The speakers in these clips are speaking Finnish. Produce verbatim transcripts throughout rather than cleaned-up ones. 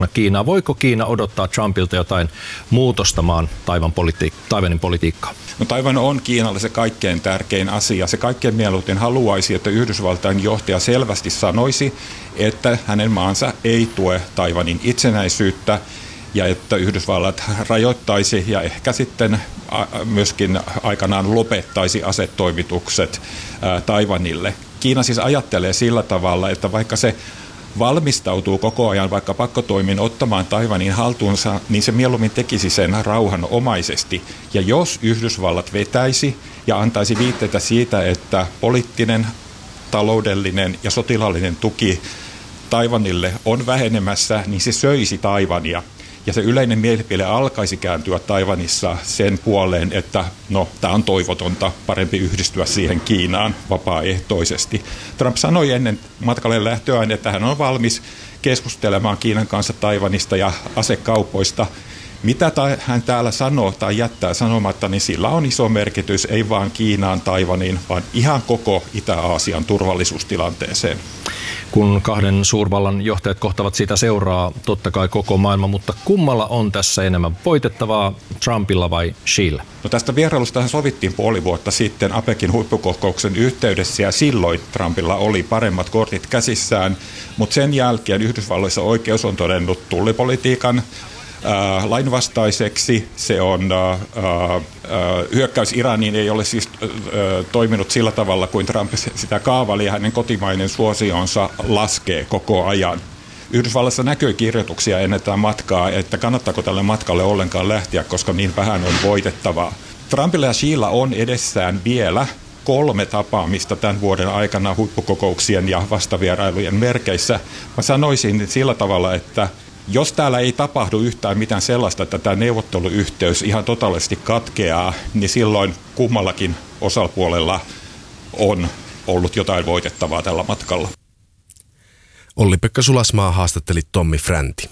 Kiinaa. Voiko Kiina odottaa Trumpilta jotain muutosta maan Taiwan politi- Taiwanin politiikkaan? No, Taiwan on Kiinalle se kaikkein tärkein asia. Se kaikkein mieluiten haluaisi, että Yhdysvaltain johtaja selvästi sanoisi, että hänen maansa ei tue Taiwanin itsenäisyyttä ja että Yhdysvallat rajoittaisi ja ehkä sitten myöskin aikanaan lopettaisi asetoimitukset Taiwanille. Kiina siis ajattelee sillä tavalla, että vaikka se valmistautuu koko ajan vaikka pakkotoimin ottamaan Taiwanin haltuunsa, niin se mieluummin tekisi sen rauhanomaisesti. Ja jos Yhdysvallat vetäisi ja antaisi viitteitä siitä, että poliittinen, taloudellinen ja sotilaallinen tuki Taiwanille on vähenemässä, niin se söisi Taiwania. Ja se yleinen mielipide alkaisi kääntyä Taiwanissa sen puoleen, että no, tämä on toivotonta, parempi yhdistyä siihen Kiinaan vapaaehtoisesti. Trump sanoi ennen matkalle lähtöään, että hän on valmis keskustelemaan Kiinan kanssa Taiwanista ja asekaupoista. Mitä hän täällä sanoo tai jättää sanomatta, niin sillä on iso merkitys, ei vain Kiinaan, Taiwaniin, vaan ihan koko Itä-Aasian turvallisuustilanteeseen. Kun kahden suurvallan johtajat kohtavat, siitä seuraa totta kai koko maailma, mutta kummalla on tässä enemmän voitettavaa, Trumpilla vai Xillä? No, tästä vierailusta sovittiin puoli vuotta sitten APECin huippukokouksen yhteydessä ja silloin Trumpilla oli paremmat kortit käsissään, mutta sen jälkeen Yhdysvalloissa oikeus on todennut tullipolitiikan Äh, lainvastaiseksi. Se on äh, äh, hyökkäys Iraniin ei ole siis äh, toiminut sillä tavalla kuin Trump sitä kaavaili ja hänen kotimainen suosionsa laskee koko ajan. Yhdysvallassa näkyy kirjoituksia ennen tätä matkaa, että kannattaako tälle matkalle ollenkaan lähteä, koska niin vähän on voitettavaa. Trumpilla ja Xillä on edessään vielä kolme tapaamista tämän vuoden aikana huippukokouksien ja vastavierailujen merkeissä. Mä sanoisin sillä tavalla, että jos täällä ei tapahdu yhtään mitään sellaista, että tämä neuvotteluyhteys ihan totaalisesti katkeaa, niin silloin kummallakin osapuolella on ollut jotain voitettavaa tällä matkalla. Olli-Pekka Sulasmaa haastatteli Tommi Fränti.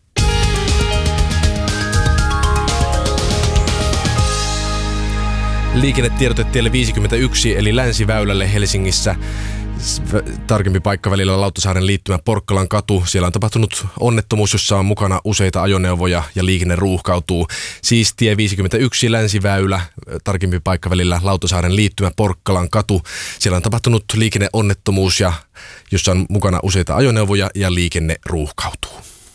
Liikennetiedote tielle viisikymmentäyksi eli Länsiväylälle Helsingissä. Tarkempi paikka välillä Lauttasaaren liittymä Porkkalan katu. Siellä on tapahtunut onnettomuus, jossa on mukana useita ajoneuvoja ja liikenne ruuhkautuu. Siis tie viisikymmentäyksi Länsiväylä, tarkempi paikka välillä Lauttasaaren liittymä Porkkalan katu. Siellä on tapahtunut liikenneonnettomuus, ja, jossa on mukana useita ajoneuvoja ja liikenne ruuhkautuu.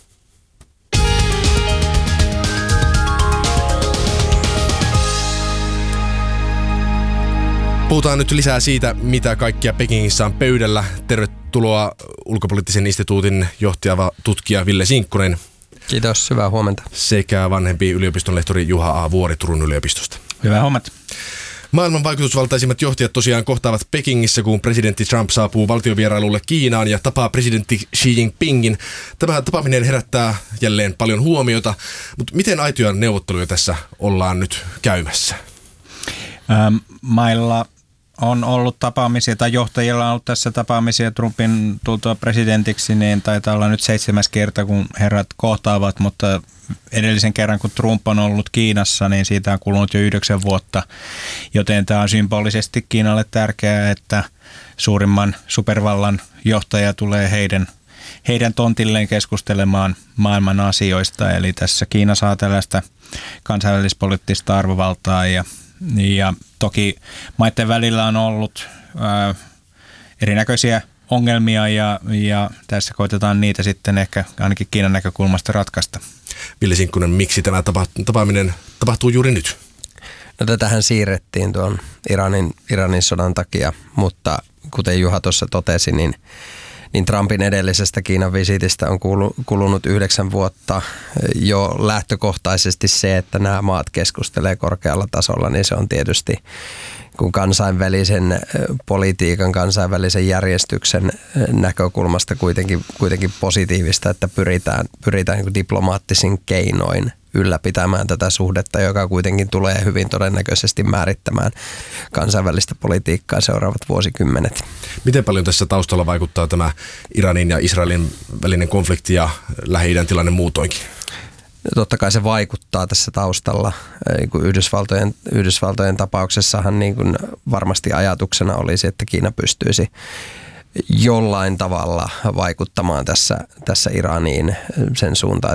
Puhutaan nyt lisää siitä, mitä kaikkia Pekingissä on pöydällä. Tervetuloa ulkopoliittisen instituutin johtava tutkija Ville Sinkkonen. Kiitos, hyvää huomenta. Sekä vanhempi yliopistonlehtori Juha A. Vuori Turun yliopistosta. Hyvää huomenta. Maailman vaikutusvaltaisimmat johtajat tosiaan kohtaavat Pekingissä, kun presidentti Trump saapuu valtiovierailulle Kiinaan ja tapaa presidentti Xi Jinpingin. Tämä tapaaminen herättää jälleen paljon huomiota, mutta miten aitoja neuvotteluja tässä ollaan nyt käymässä? Ähm, mailla on ollut tapaamisia, tai johtajilla on ollut tässä tapaamisia Trumpin tultua presidentiksi, niin taitaa olla nyt seitsemäs kerta, kun herrat kohtaavat, mutta edellisen kerran, kun Trump on ollut Kiinassa, niin siitä on kulunut jo yhdeksän vuotta, joten tämä on symbolisesti Kiinalle tärkeää, että suurimman supervallan johtaja tulee heidän, heidän tontilleen keskustelemaan maailman asioista, eli tässä Kiina saa tällaista kansainvälispoliittista arvovaltaa ja Ja toki maiden välillä on ollut ää, erinäköisiä ongelmia ja, ja tässä koitetaan niitä sitten ehkä ainakin Kiinan näkökulmasta ratkaista. Ville Sinkkonen, miksi tämä tapa, tapaaminen tapahtuu juuri nyt? No, tätähän siirrettiin tuon Iranin, Iranin sodan takia, mutta kuten Juha tuossa totesi, niin niin Trumpin edellisestä Kiinan visitistä on kulunut yhdeksän vuotta. Jo lähtökohtaisesti se, että nämä maat keskustelee korkealla tasolla, niin se on tietysti kun kansainvälisen politiikan, kansainvälisen järjestyksen näkökulmasta kuitenkin, kuitenkin positiivista, että pyritään, pyritään diplomaattisin keinoin ylläpitämään tätä suhdetta, joka kuitenkin tulee hyvin todennäköisesti määrittämään kansainvälistä politiikkaa seuraavat vuosikymmenet. Miten paljon tässä taustalla vaikuttaa tämä Iranin ja Israelin välinen konflikti ja Lähi-idän tilanne muutoinkin? Totta kai se vaikuttaa tässä taustalla. Yhdysvaltojen, Yhdysvaltojen tapauksessahan niin kuin varmasti ajatuksena olisi, että Kiina pystyisi jollain tavalla vaikuttamaan tässä, tässä Iraniin sen suuntaan,